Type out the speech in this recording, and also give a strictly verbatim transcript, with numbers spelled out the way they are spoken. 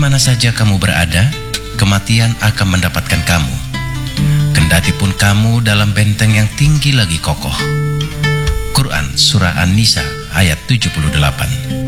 mana saja kamu berada, kematian akan mendapatkan kamu. Kendati pun kamu dalam benteng yang tinggi lagi kokoh. Quran Surah An-Nisa ayat tujuh puluh delapan.